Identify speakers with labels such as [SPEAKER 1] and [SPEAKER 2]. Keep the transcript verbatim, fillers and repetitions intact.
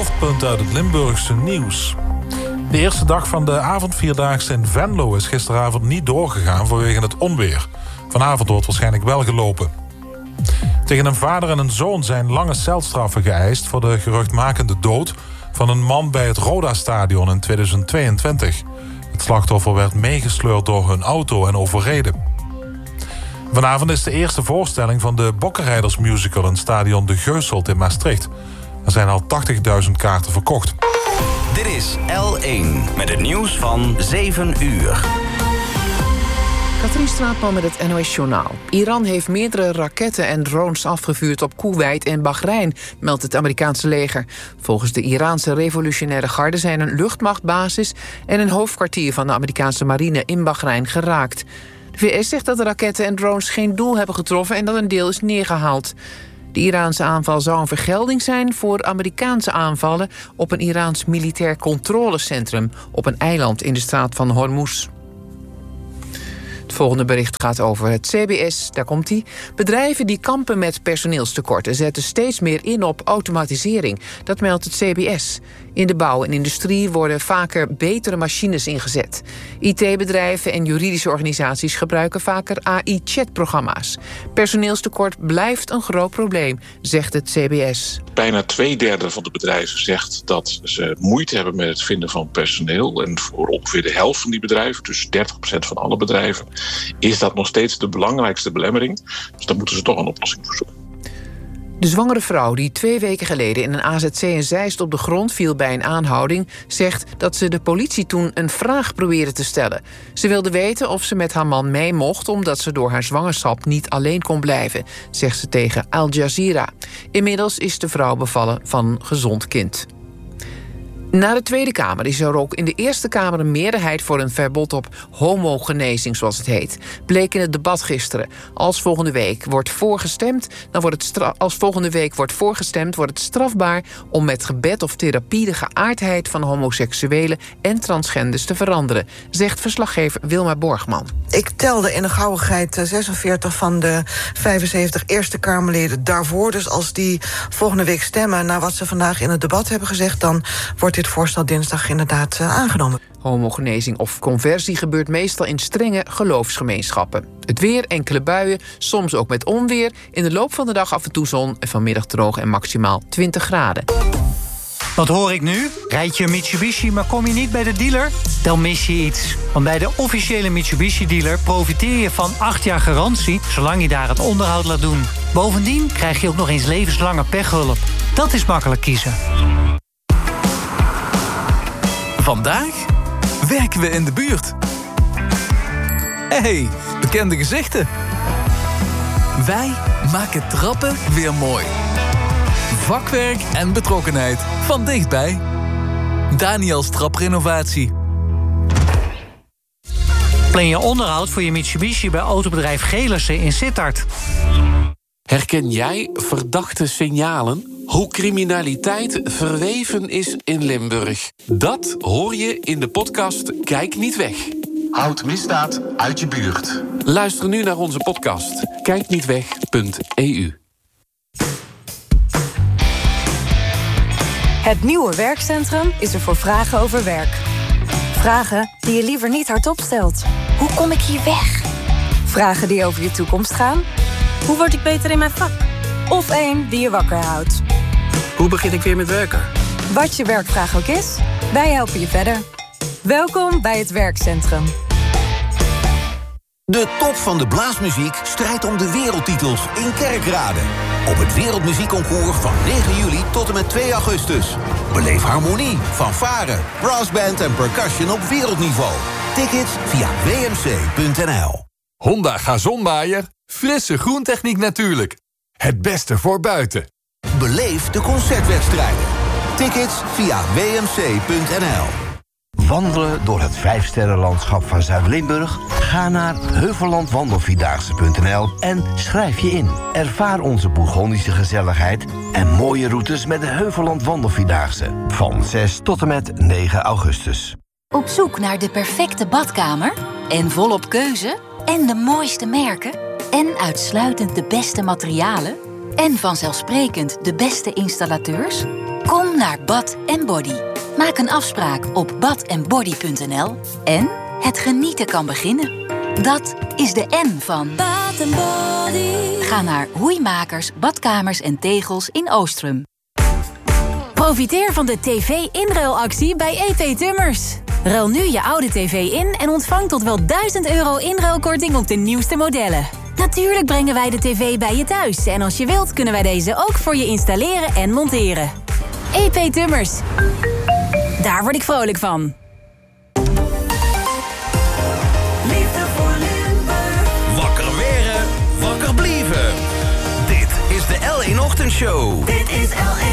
[SPEAKER 1] hoofdpunten uit het Limburgse nieuws. De eerste dag van de avondvierdaagse in Venlo is gisteravond niet doorgegaan vanwege het onweer. Vanavond wordt waarschijnlijk wel gelopen. Tegen een vader en een zoon zijn lange celstraffen geëist voor de geruchtmakende dood van een man bij het Roda-stadion in tweeduizend tweeëntwintig. Het slachtoffer werd meegesleurd door hun auto en overreden. Vanavond is de eerste voorstelling van de Bokkenrijders-musical in stadion De Geuselt in Maastricht. Er zijn al tachtigduizend kaarten verkocht.
[SPEAKER 2] Dit is L één met het nieuws van zeven uur.
[SPEAKER 3] Katrien Straatman met het N O S-journaal. Iran heeft meerdere raketten en drones afgevuurd op Koeweit en Bahrein, meldt het Amerikaanse leger. Volgens de Iraanse revolutionaire garde zijn een luchtmachtbasis en een hoofdkwartier van de Amerikaanse marine in Bahrein geraakt. De V S zegt dat de raketten en drones geen doel hebben getroffen en dat een deel is neergehaald. De Iraanse aanval zou een vergelding zijn voor Amerikaanse aanvallen op een Iraans militair controlecentrum op een eiland in de straat van Hormuz. Het volgende bericht gaat over het C B S. Daar komt ie. Bedrijven die kampen met personeelstekorten zetten steeds meer in op automatisering. Dat meldt het C B S. In de bouw en industrie worden vaker betere machines ingezet. I T-bedrijven en juridische organisaties gebruiken vaker A I-chatprogramma's. Personeelstekort blijft een groot probleem, zegt het C B S.
[SPEAKER 4] Bijna twee derde van de bedrijven zegt dat ze moeite hebben met het vinden van personeel. En voor ongeveer de helft van die bedrijven, dus dertig procent van alle bedrijven, is dat nog steeds de belangrijkste belemmering. Dus daar moeten ze toch een oplossing voor zoeken.
[SPEAKER 3] De zwangere vrouw die twee weken geleden in een A Z C in Zeist op de grond viel bij een aanhouding, zegt dat ze de politie toen een vraag probeerde te stellen. Ze wilde weten of ze met haar man mee mocht, omdat ze door haar zwangerschap niet alleen kon blijven, zegt ze tegen Al Jazeera. Inmiddels is de vrouw bevallen van een gezond kind. Na de Tweede Kamer is er ook in de Eerste Kamer een meerderheid voor een verbod op homogenezing, zoals het heet. Bleek in het debat gisteren. Als volgende week wordt voorgestemd, dan wordt het stra- als volgende week wordt voorgestemd, wordt het strafbaar om met gebed of therapie de geaardheid van homoseksuelen en transgenders te veranderen, zegt verslaggever Wilma Borgman.
[SPEAKER 5] Ik telde in de gauwigheid zesenveertig van de vijfenzeventig Eerste Kamerleden daarvoor. Dus als die volgende week stemmen naar wat ze vandaag in het debat hebben gezegd, dan wordt dit voorstel dinsdag inderdaad uh, aangenomen.
[SPEAKER 3] Homogenezing of conversie gebeurt meestal in strenge geloofsgemeenschappen. Het weer, enkele buien, soms ook met onweer. In de loop van de dag af en toe zon en vanmiddag droog en maximaal twintig graden.
[SPEAKER 6] Wat hoor ik nu? Rijd je een Mitsubishi, maar kom je niet bij de dealer? Dan mis je iets. Want bij de officiële Mitsubishi-dealer profiteer je van acht jaar garantie, zolang je daar het onderhoud laat doen. Bovendien krijg je ook nog eens levenslange pechhulp. Dat is makkelijk kiezen.
[SPEAKER 7] Vandaag werken we in de buurt. Hey, bekende gezichten. Wij maken trappen weer mooi. Vakwerk en betrokkenheid van dichtbij. Daniels Traprenovatie.
[SPEAKER 6] Plan je onderhoud voor je Mitsubishi bij autobedrijf Gelissen in Sittard.
[SPEAKER 8] Herken jij verdachte signalen? Hoe criminaliteit verweven is in Limburg? Dat hoor je in de podcast Kijk niet weg.
[SPEAKER 9] Houd misdaad uit je buurt.
[SPEAKER 8] Luister nu naar onze podcast kijk niet weg punt e u.
[SPEAKER 10] Het nieuwe werkcentrum is er voor vragen over werk. Vragen die je liever niet hardop stelt. Hoe kom ik hier weg? Vragen die over je toekomst gaan. Hoe word ik beter in mijn vak? Of één die je wakker houdt.
[SPEAKER 11] Hoe begin ik weer met werken?
[SPEAKER 10] Wat je werkvraag ook is, wij helpen je verder. Welkom bij het werkcentrum.
[SPEAKER 12] De top van de blaasmuziek strijdt om de wereldtitels in Kerkrade. Op het Wereldmuziekconcours van negen juli tot en met twee augustus. Beleef harmonie, fanfare, brassband en percussion op wereldniveau. Tickets via w m c punt n l.
[SPEAKER 7] Honda Gazonmaaier. Frisse groentechniek natuurlijk. Het beste voor buiten.
[SPEAKER 12] Beleef de concertwedstrijden. Tickets via w m c punt n l.
[SPEAKER 13] Wandelen door het vijfsterrenlandschap van Zuid-Limburg? Ga naar heuvelland wandelvierdaagse punt n l en schrijf je in. Ervaar onze Bourgondische gezelligheid en mooie routes met de Heuvelland Wandelvierdaagse. Van zes tot en met negen augustus.
[SPEAKER 14] Op zoek naar de perfecte badkamer? En volop keuze? En de mooiste merken? En uitsluitend de beste materialen? En vanzelfsprekend de beste installateurs? Kom naar Bath and Body. Maak een afspraak op bath and body punt n l en het genieten kan beginnen. Dat is de N van Bath and Body. Ga naar Hoeimakers, Badkamers en Tegels in Oostrum.
[SPEAKER 15] Profiteer van de tv-inruilactie bij E P Tummers. Ruil nu je oude tv in en ontvang tot wel duizend euro inruilkorting op de nieuwste modellen. Natuurlijk brengen wij de tv bij je thuis. En als je wilt kunnen wij deze ook voor je installeren en monteren. E P Tummers. Daar word ik vrolijk van.
[SPEAKER 2] Liefde voor Limburg. Wakker weren, wakker blieven. Dit is de L één Ochtendshow.
[SPEAKER 16] Dit is L één.